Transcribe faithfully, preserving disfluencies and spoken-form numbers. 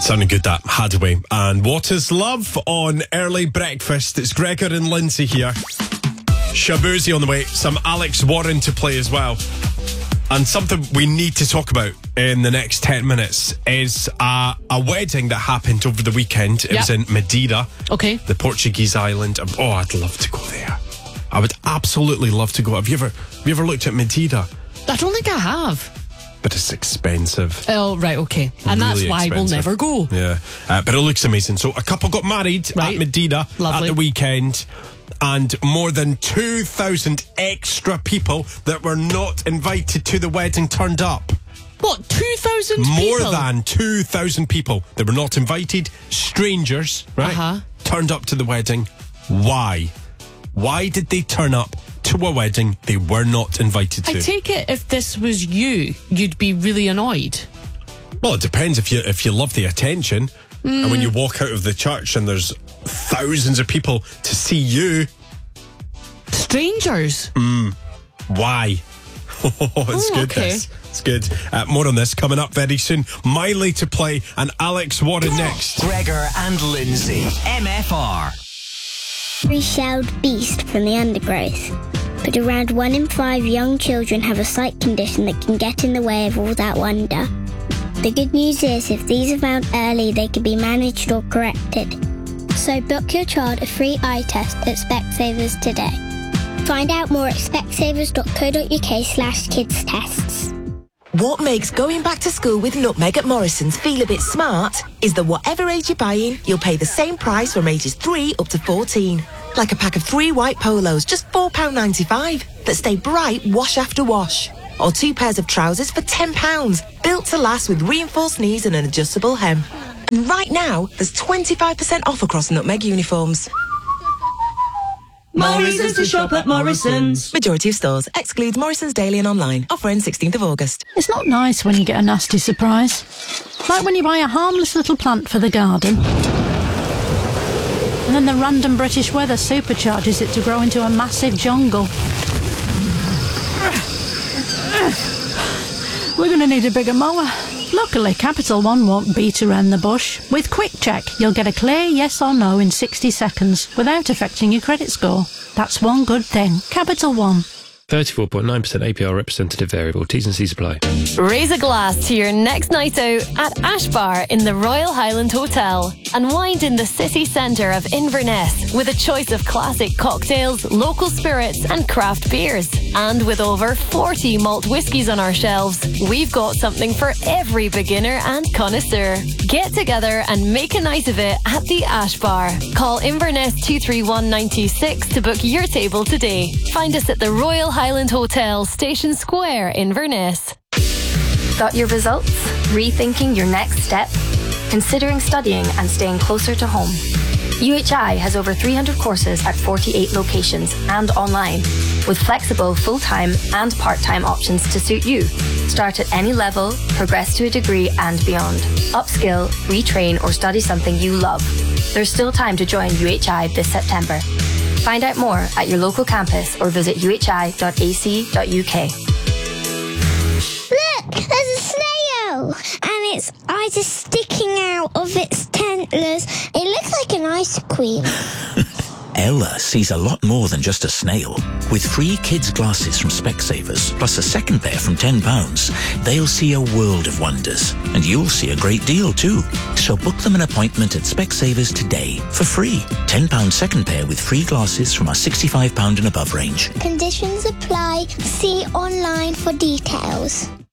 Sounding good, that Hadaway. And What Is Love on Early Breakfast. It's Gregor and Lindsay here. Shabuzi on the way. Some Alex Warren to play as well. And something we need to talk about in the next ten minutes is a, a wedding that happened over the weekend. It yep. was in Madeira. Okay. The Portuguese island. Oh, I'd love to go there. I would absolutely love to go. Have you ever, have you ever looked at Madeira? I don't think I have. But it's expensive. Oh, right, okay. And really that's why expensive. we'll never go. Yeah. Uh, but it looks amazing. So a couple got married right. at Madeira Lovely. at the weekend. And more than two thousand extra people that were not invited to the wedding turned up. What, two thousand people? More than two thousand people that were not invited, strangers, right, uh-huh. turned up to the wedding. Why? Why did they turn up to a wedding they were not invited to? I take it if this was you, you'd be really annoyed. Well, it depends if you if you love the attention. Mm. And when you walk out of the church and there's thousands of people to see you. Strangers? Mm. Why? Oh, it's oh, good, okay. this. It's good. Uh, more on this coming up very soon. Miley to play and Alex Warren next. Gregor and Lindsay, M F R. Three-shelled beast from the undergrowth. But around one in five young children have a sight condition that can get in the way of all that wonder. The good news is, if these are found early, they can be managed or corrected. So book your child a free eye test at Specsavers today. Find out more at specsavers.co.uk slash kids tests. What makes going back to school with Nutmeg at Morrison's feel a bit smart is that whatever age you're buying, you'll pay the same price from ages three up to fourteen. Like a pack of three white polos, just four pounds ninety-five, that stay bright wash after wash. Or two pairs of trousers for ten pounds, built to last with reinforced knees and an adjustable hem. And right now, there's twenty-five percent off across Nutmeg uniforms. Morrison's to shop at Morrison's. Majority of stores. Excludes Morrison's daily and online. Offer ends sixteenth of August. It's not nice when you get a nasty surprise. Like when you buy a harmless little plant for the garden. And then the random British weather supercharges it to grow into a massive jungle. We're going to need a bigger mower. Luckily, Capital One won't beat around the bush. With Quick Check, you'll get a clear yes or no in sixty seconds without affecting your credit score. That's one good thing. Capital One. thirty-four point nine percent A P R representative variable. T's and C's apply. Raise a glass to your next night out at Ash Bar in the Royal Highland Hotel. Unwind in the city centre of Inverness with a choice of classic cocktails, local spirits and craft beers. And with over forty malt whiskies on our shelves, we've got something for every beginner and connoisseur. Get together and make a night of it at the Ash Bar. Call Inverness two three one nine two six to book your table today. Find us at the Royal Highland Hotel, Station Square, Inverness. Got your results? Rethinking your next step? Considering studying and staying closer to home? U H I has over three hundred courses at forty-eight locations and online, with flexible full-time and part-time options to suit you. Start at any level, progress to a degree and beyond. Upskill, retrain or study something you love. There's still time to join U H I this September. Find out more at your local campus or visit u h i dot a c dot u k. Look, there's a snail! And its eyes are sticking out of its antlers. It looks like an ice cream. Ella sees a lot more than just a snail. With free kids' glasses from Specsavers, plus a second pair from ten pounds, they'll see a world of wonders. And you'll see a great deal too. So book them an appointment at Specsavers today for free. ten pounds second pair with free glasses from our sixty-five pounds and above range. Conditions apply. See online for details.